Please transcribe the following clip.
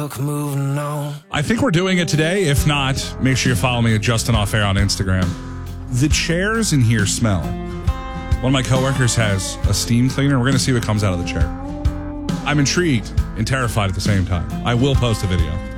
Moving on. I think we're doing it today. If not, make sure you follow me at Justin Off Air on Instagram. The chairs in here smell. One of my coworkers has a steam cleaner. We're going to see what comes out of the chair. I'm intrigued and terrified at the same time. I will post a video.